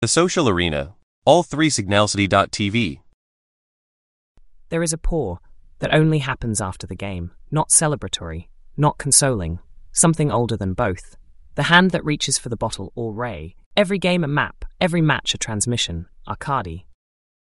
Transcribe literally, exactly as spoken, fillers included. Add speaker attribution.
Speaker 1: The Social Arena. All three Signalcity dot T V.
Speaker 2: There is a pour that only happens after the game, not celebratory, not consoling, something older than both. The hand that reaches for the bottle or ray. Every game a map, every match a transmission. Arcadi.